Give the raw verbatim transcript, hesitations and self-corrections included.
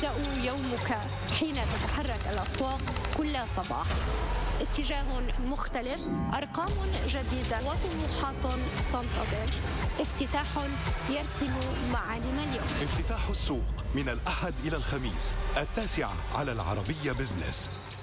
يبدأ يومك حين تتحرك الأسواق كل صباح. اتجاه مختلف، أرقام جديدة وطموحات تنتظر. افتتاح يرسم معالم اليوم. افتتاح السوق من الأحد إلى الخميس التاسعة على العربية بزنس.